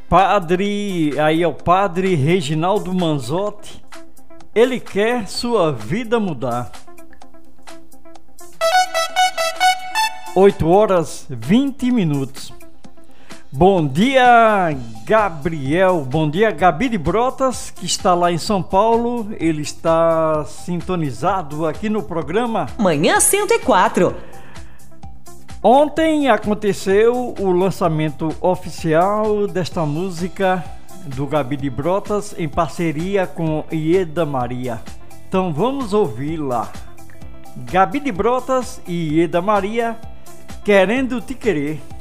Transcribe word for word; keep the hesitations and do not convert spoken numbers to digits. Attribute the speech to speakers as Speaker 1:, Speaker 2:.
Speaker 1: Padre, aí é o padre Reginaldo Manzotti, ele quer sua vida mudar. oito horas vinte minutos. Bom dia, Gabriel. Bom dia, Gabi de Brotas, que está lá em São Paulo. Ele está sintonizado aqui no programa
Speaker 2: Manhã cento e quatro.
Speaker 1: Ontem aconteceu o lançamento oficial desta música do Gabi de Brotas em parceria com Ieda Maria. Então vamos ouvir lá. Gabi de Brotas e Ieda Maria, Querendo Te Querer.